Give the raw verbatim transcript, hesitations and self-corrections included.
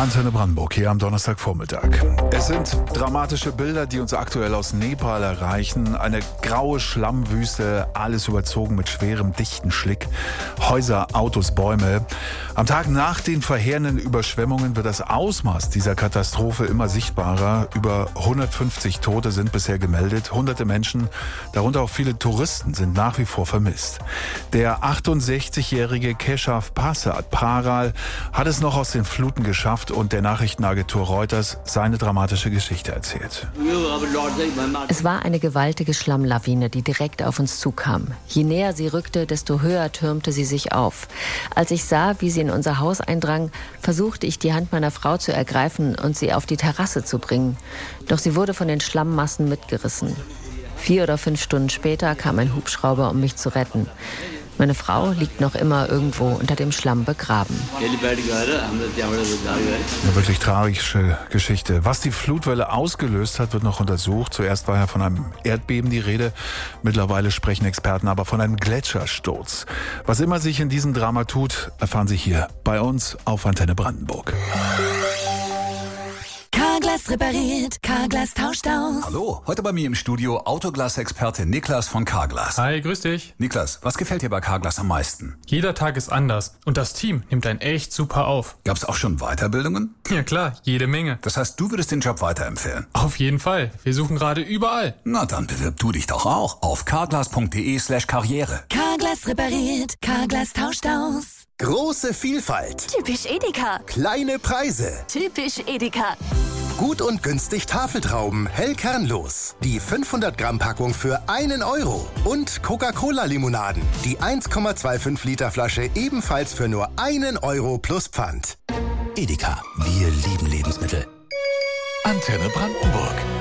Antenne Brandenburg hier am Donnerstagvormittag. Es sind dramatische Bilder, die uns aktuell aus Nepal erreichen. Eine graue Schlammwüste, alles überzogen mit schwerem, dichten Schlick. Häuser, Autos, Bäume. Am Tag nach den verheerenden Überschwemmungen wird das Ausmaß dieser Katastrophe immer sichtbarer. Über hundertfünfzig Tote sind bisher gemeldet. Hunderte Menschen, darunter auch viele Touristen, sind nach wie vor vermisst. Der achtundsechzigjährige Keshav Prasad Paral hat es noch aus den Fluten geschafft und der Nachrichtenagentur Reuters seine dramatische Geschichte erzählt. Es war eine gewaltige Schlammlawine, die direkt auf uns zukam. Je näher sie rückte, desto höher türmte sie sich auf. Als ich sah, wie sie in unser Haus eindrang, versuchte ich, die Hand meiner Frau zu ergreifen und sie auf die Terrasse zu bringen. Doch sie wurde von den Schlammmassen mitgerissen. Vier oder fünf Stunden später kam ein Hubschrauber, um mich zu retten. Meine Frau liegt noch immer irgendwo unter dem Schlamm begraben. Eine wirklich tragische Geschichte. Was die Flutwelle ausgelöst hat, wird noch untersucht. Zuerst war ja von einem Erdbeben die Rede. Mittlerweile sprechen Experten aber von einem Gletschersturz. Was immer sich in diesem Drama tut, erfahren Sie hier bei uns auf Antenne Brandenburg. Carglass repariert, Carglass tauscht aus. Hallo, heute bei mir im Studio Autoglas-Experte Niklas von Carglass. Hi, grüß dich. Niklas, was gefällt dir bei Carglass am meisten? Jeder Tag ist anders und das Team nimmt einen echt super auf. Gab's auch schon Weiterbildungen? Ja klar, jede Menge. Das heißt, du würdest den Job weiterempfehlen? Auf jeden Fall. Wir suchen gerade überall. Na dann bewirb du dich doch auch auf carglass.de slash karriere. Carglass repariert, Carglass tauscht aus. Große Vielfalt. Typisch Edeka. Kleine Preise. Typisch Edeka. Gut und günstig Tafeltrauben, hell kernlos. Die fünfhundert Gramm Packung für einen Euro. Und Coca-Cola-Limonaden. Die eins Komma fünfundzwanzig Liter Flasche ebenfalls für nur einen Euro plus Pfand. Edeka, wir lieben Lebensmittel. Antenne Brandenburg.